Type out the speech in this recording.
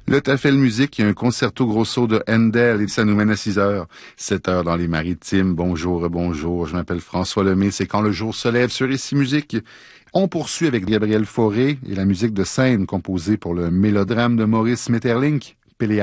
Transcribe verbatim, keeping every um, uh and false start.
Le Tafel Musique, il y a un concerto grosso de Handel et ça nous mène à six heures. sept heures dans les Maritimes. Bonjour, bonjour. Je m'appelle François Lemay. C'est quand le jour se lève sur Ici Musique. On poursuit avec Gabriel Fauré et la musique de scène composée pour le mélodrame de Maurice Maeterlinck.